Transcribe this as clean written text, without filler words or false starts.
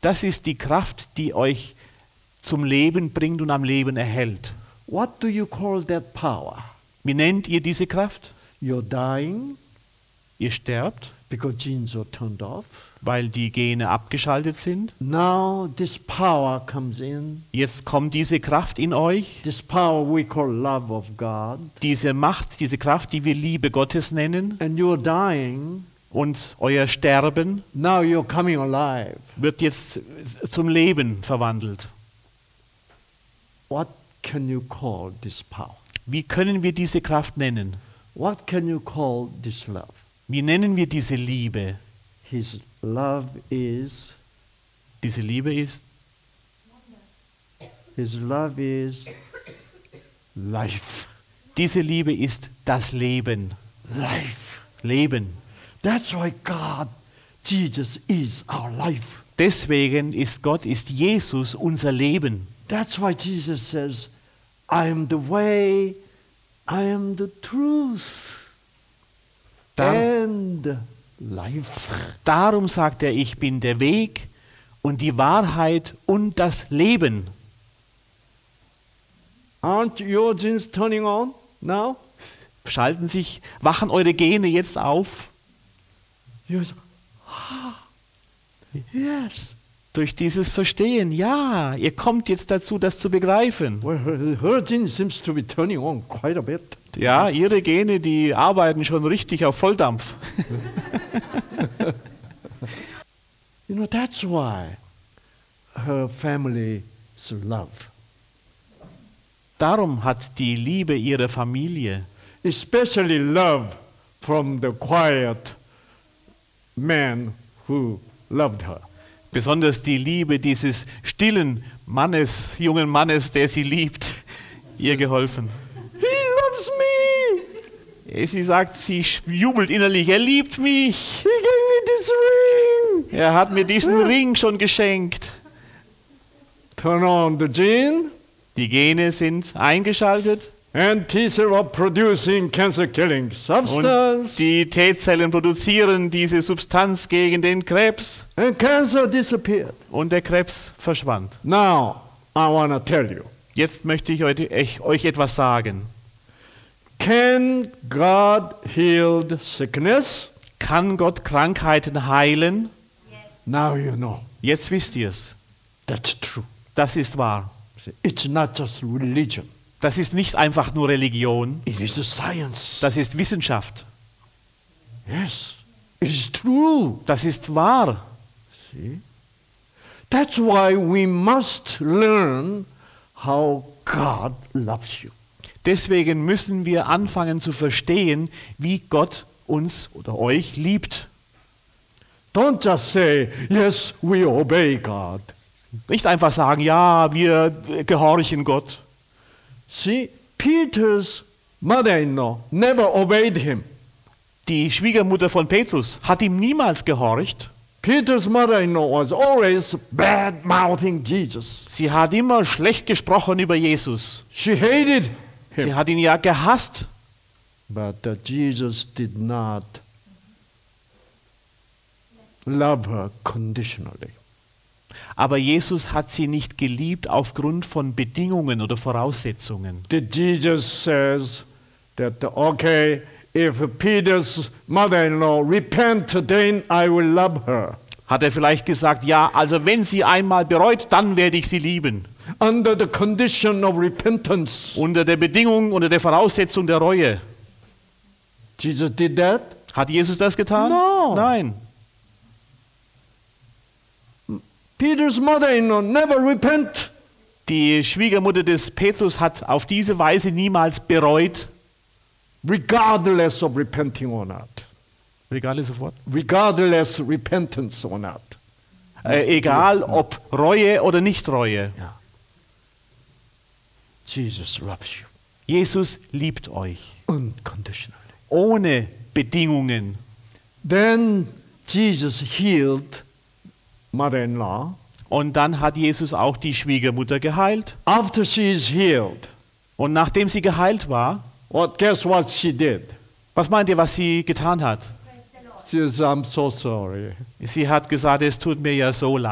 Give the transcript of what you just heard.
Das ist die Kraft, die euch zum Leben bringt und am Leben erhält. What do you call that power? Wie nennt ihr diese Kraft? You're dying Ihr sterbt, because genes are turned off. weil die Gene abgeschaltet sind. Now this power comes in. Jetzt kommt diese Kraft in euch, This power we call love of God. diese Macht, diese Kraft, die wir Liebe Gottes nennen. And you're dying. Und euer Sterben Now you're coming alive. wird jetzt zum Leben verwandelt. What can you call this power? Wie können wir diese Kraft nennen? What can you call this love? Wie nennen wir diese Liebe? His love is, Diese Liebe ist, his love is life. diese Liebe ist das Leben. Life. Leben. That's why God, Jesus is our life. Deswegen ist Jesus unser Leben. That's why Jesus says, I am the way, I am the truth and life. Darum sagt er, ich bin der Weg und die Wahrheit und das Leben. Aren't your genes turning on now? Wachen eure Gene jetzt auf? You say, yes. Durch dieses Verstehen, ja, ihr kommt jetzt dazu, das zu begreifen. Well, her gene seems to be turning on quite a bit. Ja, ihre Gene, die arbeiten schon richtig auf Volldampf. You know, that's why her family's love, Darum hat die Liebe ihrer Familie, especially love from the quiet man who loved her. besonders die Liebe dieses stillen Mannes, jungen Mannes, der sie liebt, ihr geholfen. He loves me. Sie sagt, sie jubelt innerlich, er liebt mich. He gave me this ring. Er hat mir diesen Ring schon geschenkt. Turn on the gene, Die Gene sind eingeschaltet and T-cells are producing cancer-killing substance. und die T-Zellen produzieren diese Substanz gegen den Krebs And cancer disappeared. und der Krebs verschwand. Now, I want to tell you. Jetzt möchte ich euch etwas sagen. Can God heal sickness? Kann Gott Krankheiten heilen? Now you know. Jetzt wisst ihr es. That's true. Das ist wahr. It's not just religion. Das ist nicht einfach nur Religion. It is a science. Das ist Wissenschaft. Yes. It is true. Das ist wahr. See? That's why we must learn how God loves you. Deswegen müssen wir anfangen zu verstehen, wie Gott uns oder euch liebt. Don't just say, yes, we obey God. Nicht einfach sagen, ja, wir gehorchen Gott. See, Peter's mother-in-law never obeyed him. Die Schwiegermutter von Petrus hat ihm niemals gehorcht. Peter's mother-in-law was always bad-mouthing Jesus. Sie hat immer schlecht gesprochen über Jesus. She hated Sie him. hat ihn ja gehasst. But Jesus did not love her conditionally. Aber Jesus hat sie nicht geliebt aufgrund von Bedingungen oder Voraussetzungen. Did Jesus says that, okay, if Peter's mother-in-law repent, then I will love her. Hat er vielleicht gesagt, ja, also wenn sie einmal bereut, dann werde ich sie lieben. Under the condition of repentance. Unter der Bedingung, unter der Voraussetzung der Reue. Jesus did that? Hat Jesus das getan? No. Nein. Peter's mother-in-law never repent. Die Schwiegermutter des Petrus hat auf diese Weise niemals bereut. Regardless of repenting or not. Regardless of what? Regardless repentance or not. Egal ob Reue oder nicht Reue. Yeah. Jesus loves you Jesus liebt euch. unconditionally. Ohne Bedingungen. Then Jesus healed mother-in-law. Und dann hat Jesus auch die Schwiegermutter geheilt. After she is healed, Und nachdem sie geheilt war, guess what she did? was meint ihr, was sie getan hat? She says, I'm so sorry. Sie hat gesagt, es tut mir ja so leid.